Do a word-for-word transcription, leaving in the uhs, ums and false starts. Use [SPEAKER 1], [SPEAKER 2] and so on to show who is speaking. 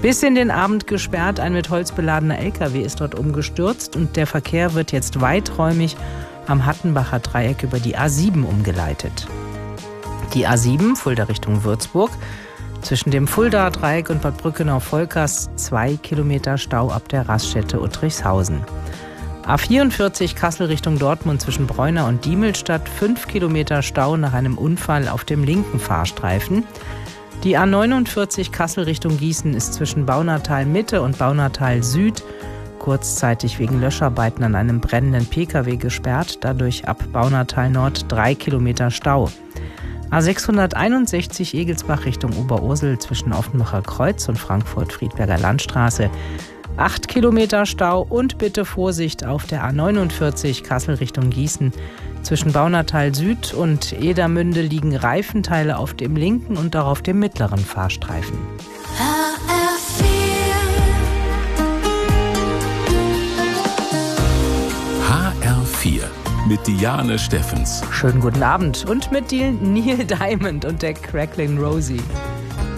[SPEAKER 1] Bis in den Abend gesperrt, ein mit Holz beladener L K W ist dort umgestürzt und der Verkehr wird jetzt weiträumig am Hattenbacher Dreieck über die A sieben umgeleitet. Die A sieben, Fulda Richtung Würzburg, zwischen dem Fuldaer Dreieck und Bad Brückenau-Volkers zwei Kilometer Stau ab der Raststätte Uttrichshausen. A vierundvierzig Kassel Richtung Dortmund zwischen Bräuna und Diemelstadt, fünf Kilometer Stau nach einem Unfall auf dem linken Fahrstreifen. Die A neunundvierzig Kassel Richtung Gießen ist zwischen Baunatal Mitte und Baunatal Süd kurzzeitig wegen Löscharbeiten an einem brennenden P K W gesperrt, dadurch ab Baunatal Nord drei Kilometer Stau. A sechshunderteinundsechzig Egelsbach Richtung Oberursel zwischen Offenbacher Kreuz und Frankfurt-Friedberger Landstraße, acht Kilometer Stau und bitte Vorsicht auf der A neunundvierzig Kassel Richtung Gießen. Zwischen Baunatal Süd und Edermünde liegen Reifenteile auf dem linken und auch auf dem mittleren Fahrstreifen.
[SPEAKER 2] H R vier mit Diane Steffens.
[SPEAKER 1] Schönen guten Abend und mit Neil Diamond und der Crackling Rosie.